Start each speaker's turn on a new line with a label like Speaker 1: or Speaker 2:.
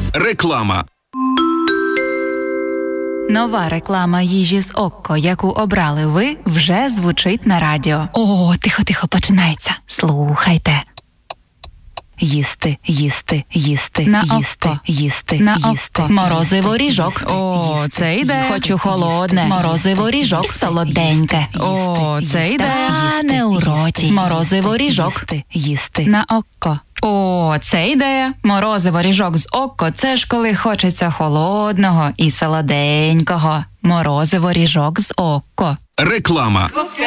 Speaker 1: Реклама.
Speaker 2: Нова реклама їжі з Окко, яку обрали ви, вже звучить на радіо. О, тихо, починається. Слухайте. Їсти, їсти, їсти,
Speaker 3: на
Speaker 2: їсти,
Speaker 3: Окко.
Speaker 2: їсти,
Speaker 3: На
Speaker 2: їсти.
Speaker 3: Окко.
Speaker 2: Морозиво ріжок.
Speaker 3: О, це йде.
Speaker 2: Хочу холодне. Морозиво ріжок солоденьке.
Speaker 3: О, це йде.
Speaker 2: Та не у роті. Морозиво ріжок. Їсти.
Speaker 3: На Окко.
Speaker 2: О, це ідея. Морозиво ріжок з Окко – це ж коли хочеться холодного і солоденького. Морозиво ріжок з Окко.
Speaker 1: Реклама.